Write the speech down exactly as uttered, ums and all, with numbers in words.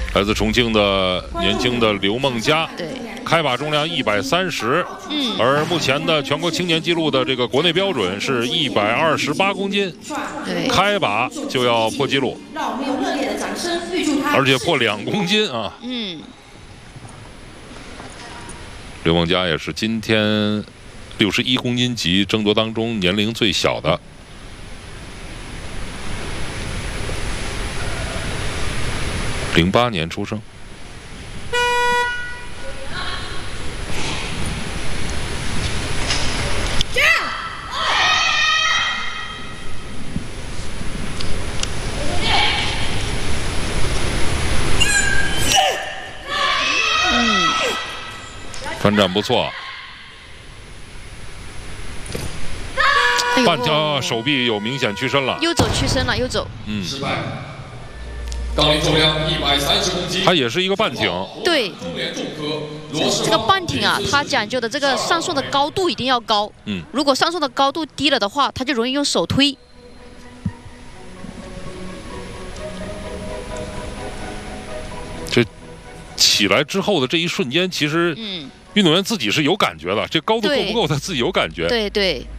来自重庆的年轻的刘梦佳， 对， 开把重量一百三十， 嗯， 而目前的全国青年纪录的这个国内标准是一百二十八公斤， 对， 开把就要破纪录， 让我们用热烈的掌声预祝他， 而且破两公斤啊！ 嗯， 刘梦佳也是今天六十一公斤级争夺当中年龄最小的。零八年出生。 嗯， 翻站不错。 哎呦半条手臂有明显屈伸了， 又走屈伸了，又走。 嗯， 失败。杠铃重量一百三十公斤， 它也是一个半挺。 对， 中联重科罗世这个半挺啊，它讲究的这个上送的高度一定要高。 嗯， 如果上送的高度低了的话，它就容易用手推。 这起来之后的这一瞬间，其实嗯， 运动员自己是有感觉的，这高度够对不够，他自己有感觉。 对对。